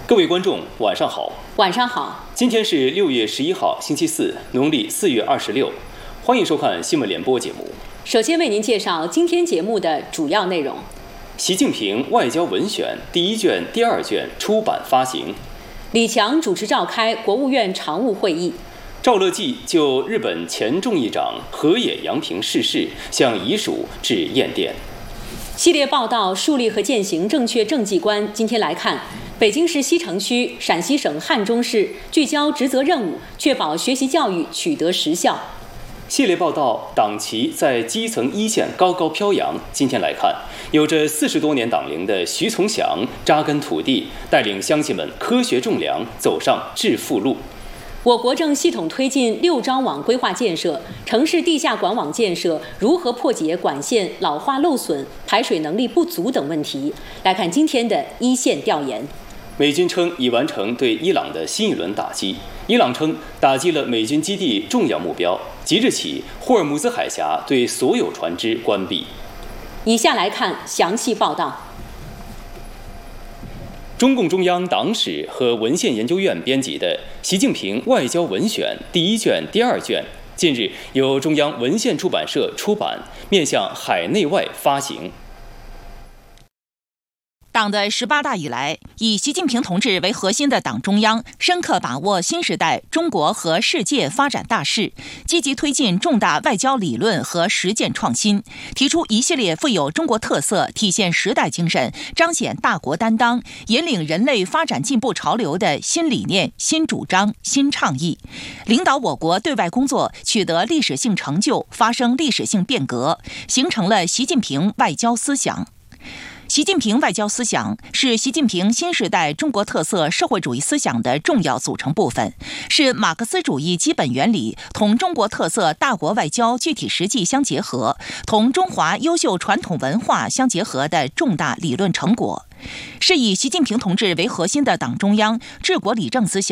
各位观众，晚上好。 晚上好。 今天是6月11号，星期四，农历4月26。欢迎收看新闻联播节目。 首先为您介绍今天节目的主要内容： 习近平外交文选第1卷、第2卷出版发行； 李强主持召开国务院常务会议； 赵乐际就日本前众议长河野洋平逝世向遗属致唁电。 系列报道树立和践行正确政绩观。今天来看，北京市西城区、陕西省汉中市聚焦职责任务，确保学习教育取得实效。 系列报道党旗在基层一线高高飘扬。今天来看，有着40多年党龄的徐从祥扎根土地，带领乡亲们科学种粮，走上致富路。 我国正系统推进6张网规划建设，城市地下管网建设如何破解管线老化漏损、排水能力不足等问题？来看今天的一线调研。 美军称已完成对伊朗的新一轮打击。伊朗称打击了美军基地重要目标。即日起，霍尔木兹海峡对所有船只关闭。 以下来看详细报道。 中共中央党史和文献研究院编辑的《习近平外交文选》第1卷、第2卷，近日由中央文献出版社出版，面向海内外发行。 党的18大以来，以习近平同志为核心的党中央深刻把握新时代中国和世界发展大势，积极推进重大外交理论和实践创新，提出一系列富有中国特色、体现时代精神、彰显大国担当、引领人类发展进步潮流的新理念、新主张、新倡议，领导我国对外工作取得历史性成就，发生历史性变革，形成了习近平外交思想。习近平外交思想是习近平新时代中国特色社会主义思想的重要组成部分，是马克思主义基本原理同中国特色大国外交具体实际相结合，同中华优秀传统文化相结合的重大理论成果，是以习近平同志为核心的党中央治国理政思想